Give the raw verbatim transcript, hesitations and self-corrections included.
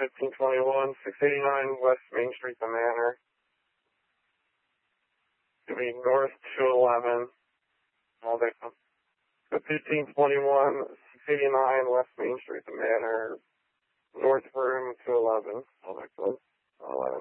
fifteen twenty-one, six eighty-nine West Main Street, The Manor. It's going to be North two eleven, all day. fifteen twenty-one, six eighty-nine West Main Street, The Manor, North Room two eleven, all day.